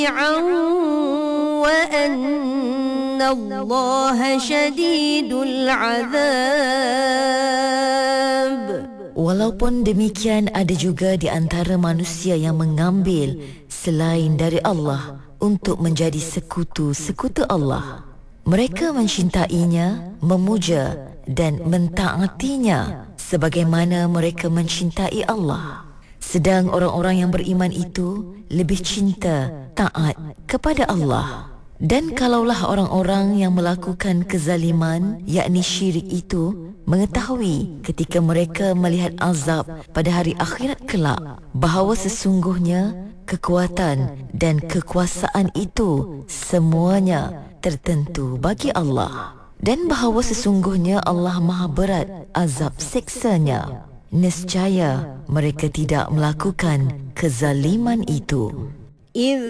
وأن الله شديد العذاب. Walaupun demikian, ada juga di antara manusia yang mengambil selain dari Allah untuk menjadi sekutu-sekutu Allah. Mereka mencintainya, memuja dan mentaatinya sebagaimana mereka mencintai Allah. Sedang orang-orang yang beriman itu lebih cinta, taat kepada Allah. Dan kalaulah orang-orang yang melakukan kezaliman, yakni syirik itu, mengetahui ketika mereka melihat azab pada hari akhirat kelak, bahawa sesungguhnya kekuatan dan kekuasaan itu semuanya tertentu bagi Allah, dan bahawa sesungguhnya Allah maha berat azab siksanya, nescaya mereka tidak melakukan kezaliman itu.